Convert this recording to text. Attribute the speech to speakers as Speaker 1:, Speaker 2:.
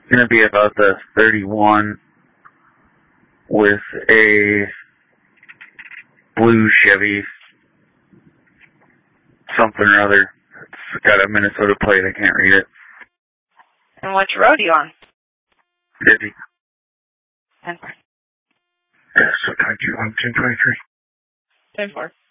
Speaker 1: Gonna be about the 31 with a blue Chevy something or other. It's got a Minnesota plate. I can't read it.
Speaker 2: And which road are you on?
Speaker 1: 50.
Speaker 2: 10-4.
Speaker 1: Yes, so 22 on 1023.
Speaker 2: 10-4.